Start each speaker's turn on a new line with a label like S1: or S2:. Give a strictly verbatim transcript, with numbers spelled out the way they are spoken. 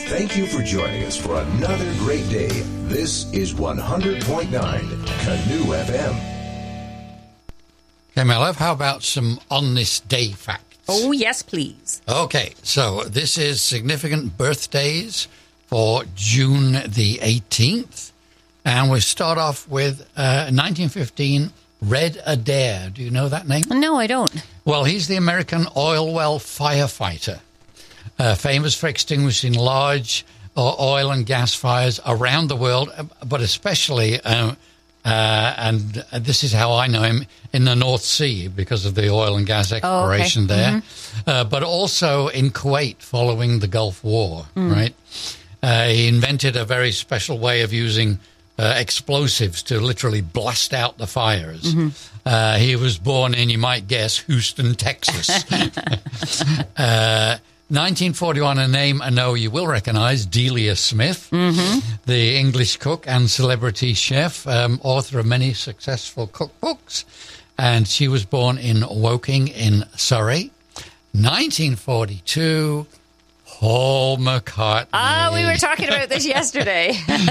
S1: Thank you for joining us for another great day. This is one hundred point nine Canoe F M.
S2: Okay, my love, how about some on this day facts?
S3: Oh, yes, please.
S2: Okay, so this is significant birthdays for June the eighteenth. And we start off with uh, nineteen fifteen, Red Adair. Do you know that name?
S3: No, I don't.
S2: Well, he's the American oil well firefighter, uh, famous for extinguishing large uh, oil and gas fires around the world, but especially, uh, uh, and this is how I know him, in the North Sea because of the oil and gas exploration
S3: oh, okay.
S2: there,
S3: mm-hmm.
S2: uh, but also in Kuwait following the Gulf War, mm. right? Uh, he invented a very special way of using Uh, explosives to literally blast out the fires. Mm-hmm. Uh, he was born in, you might guess, Houston, Texas. uh, nineteen forty-one, a name I know you will recognize, Delia Smith, mm-hmm. the English cook and celebrity chef, um, author of many successful cookbooks. And she was born in Woking in Surrey. nineteen forty-two, Paul McCartney.
S3: Ah, we were talking about this yesterday.